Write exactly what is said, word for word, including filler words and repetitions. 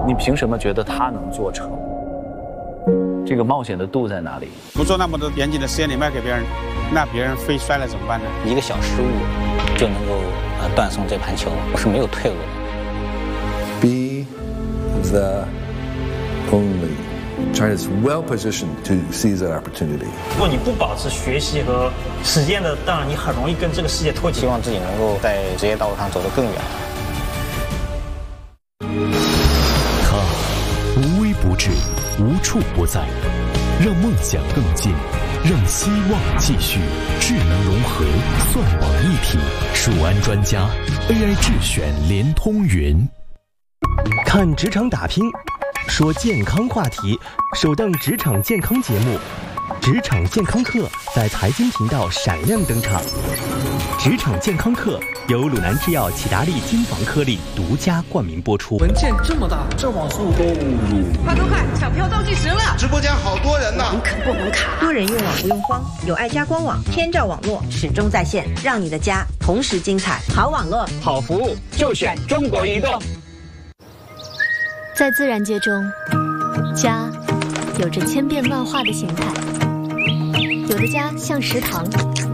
你凭什么觉得他能做成？这个冒险的度在哪里？ 不做那么多严谨的实验，你卖给别人，那别人飞摔了怎么办呢？ 一个小失误就能够呃断送这盘球，我是没有退路的。 Be the only. China is well positioned to seize that opportunity. 如果你不保持学习和实践的，当然你很容易跟这个世界脱节。 希望自己能够在职业道路上走得更远。 他无微不至，无处不在，让梦想更近，让希望继续。智能融合，算网一体，数安专家 A I 智选联通云。 看职场打拼，说健康话题，首档职场健康节目《职场健康课》在财经频道闪亮登场。职场健康课由鲁南制药启达利金防颗粒独家冠名播出。 文件这么大，这网速都快快快，抢票倒计时了！ 直播间好多人呢， 你可不能卡。 多人用网不用慌，有爱家官网，天照网络始终在线，让你的家同时精彩。好网络， 好服务，就选中国移动。 在自然界中，家有着千变万化的形态，有的家像食堂，